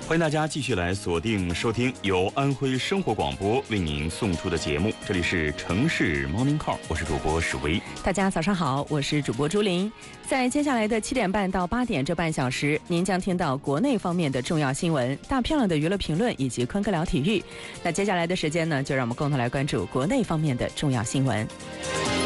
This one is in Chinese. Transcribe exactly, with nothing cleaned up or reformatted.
欢迎大家继续来锁定收听由安徽生活广播为您送出的节目，这里是城市 Morning Call， 我是主播史威。 大家早上好，我是主播朱琳。在接下来的七点半到八点这半小时，您将听到国内方面的重要新闻、大漂亮的娱乐评论以及坤哥聊体育。那接下来的时间呢，就让我们共同来关注国内方面的重要新闻。